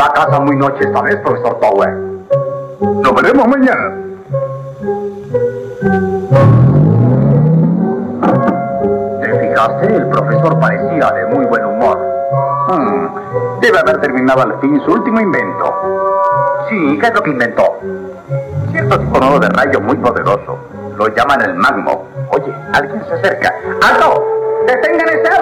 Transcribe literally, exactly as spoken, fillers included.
la casa muy noche esta vez, profesor Tower. Nos veremos mañana. ¿Te fijaste? El profesor parecía de muy buen humor. Hmm, debe haber terminado al fin su último invento. Sí, ¿qué es lo que inventó? Cierto tipo nuevo de rayo muy poderoso. Lo llaman el magmo. Oye, alguien se acerca. ¡Alto! ¡Detengan ese